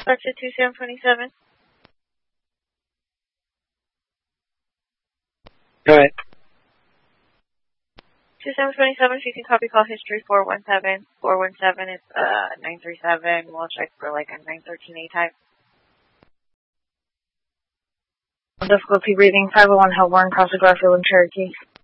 That's it, 2727. Go ahead. 2727, if you can copy call history 417. 417 is 937. We'll check for like a 913A type. Difficulty breathing, 501 Hellborn, Casa Garfield, and Cherokee.